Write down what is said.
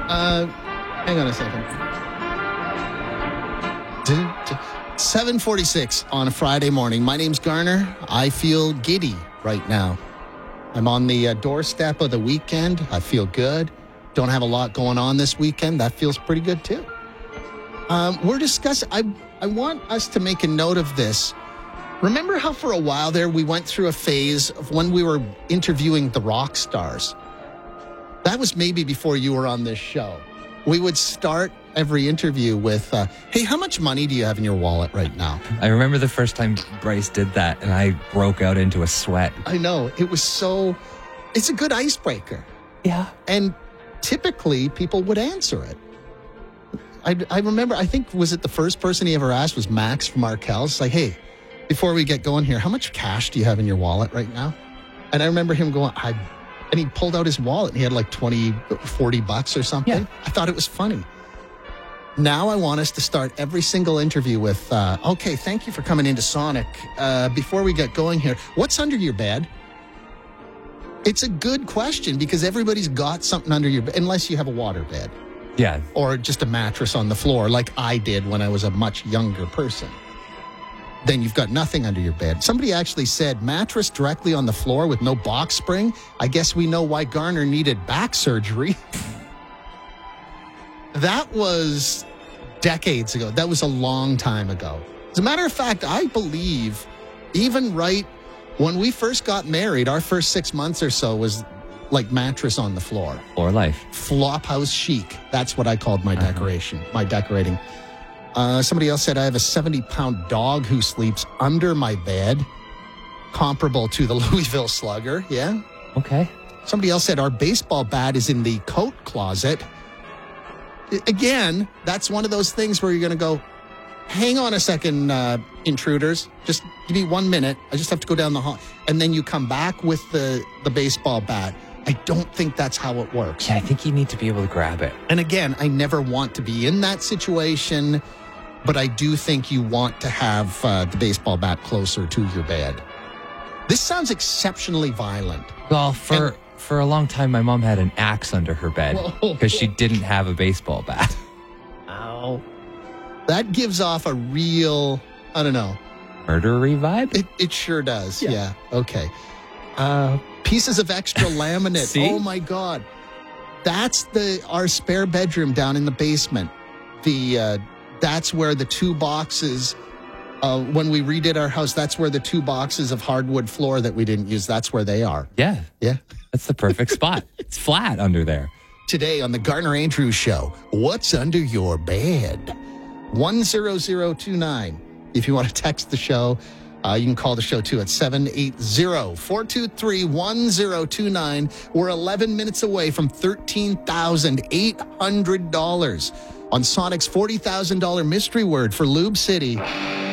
Hang on a second. 7:46 on a Friday morning. My name's Garner. I feel giddy right now. I'm on the doorstep of the weekend. I feel good. Don't have a lot going on this weekend. That feels pretty good too. We're discussing. I want us to make a note of this. Remember how for a while there we went through a phase of when we were interviewing the rock stars? That was maybe before you were on this show. We would start every interview with, hey, how much money do you have in your wallet right now? I remember the first time Bryce did that, and I broke out into a sweat. I know. It was so... It's a good icebreaker. Yeah. And typically, people would answer it. I remember, I think, was it the first person he ever asked was Max from Arkell. It's like, hey, before we get going here, how much cash do you have in your wallet right now? And I remember him going, and he pulled out his wallet and he had like 20, 40 bucks or something. Yeah. I thought it was funny. Now I want us to start every single interview with, okay, thank you for coming into Sonic. Before we get going here, what's under your bed? It's a good question because everybody's got something under your bed, unless you have a water bed. Yeah. Or just a mattress on the floor like I did when I was a much younger person. Then you've got nothing under your bed. Somebody actually said mattress directly on the floor with no box spring. I guess we know why Garner needed back surgery. That was decades ago. That was a long time ago. As a matter of fact, I believe even right when we first got married, our first 6 months or so was like mattress on the floor. Or life. Flophouse chic. That's what I called my decoration, my decorating. Somebody else said I have a 70-pound dog who sleeps under my bed, comparable to the Louisville Slugger. Yeah. Okay. Somebody else said our baseball bat is in the coat closet. Again, that's one of those things where you're going to go, hang on a second, intruders. Just give me 1 minute. I just have to go down the hall. And then you come back with the baseball bat. I don't think that's how it works. Yeah, I think you need to be able to grab it. And again, I never want to be in that situation, but I do think you want to have the baseball bat closer to your bed. This sounds exceptionally violent. Well, for a long time, my mom had an axe under her bed because she didn't have a baseball bat. Ow. That gives off a real, I don't know. Murdery vibe? It sure does. Yeah. Okay. Pieces of extra laminate. See? Oh my God. That's our spare bedroom down in the basement. That's where the 2 boxes, when we redid our house, that's where the 2 boxes of hardwood floor that we didn't use, that's where they are. Yeah. Yeah. That's the perfect spot. It's flat under there. Today on the Garner Andrews Show, what's under your bed? 10029. If you want to text the show, you can call the show too at 780-423-1029. We're 11 minutes away from $13,800 on Sonic's $40,000 mystery word for Lube City.